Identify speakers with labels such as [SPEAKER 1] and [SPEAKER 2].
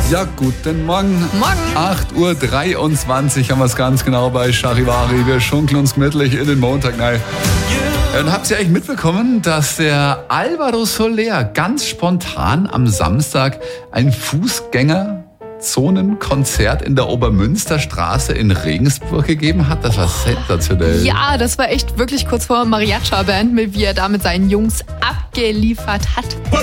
[SPEAKER 1] Ja, guten Morgen.
[SPEAKER 2] Morgen.
[SPEAKER 1] 8.23 Uhr haben wir es ganz genau bei Charivari. Wir schunkeln uns gemütlich in den Montag rein. Und habt ihr eigentlich mitbekommen, dass der Alvaro Soler ganz spontan am Samstag ein Fußgängerzonenkonzert in der Obermünsterstraße in Regensburg gegeben hat? Das war sensationell.
[SPEAKER 2] Ja, das war echt wirklich kurz vor Mariachi-Band, wie er da mit seinen Jungs abgeliefert hat.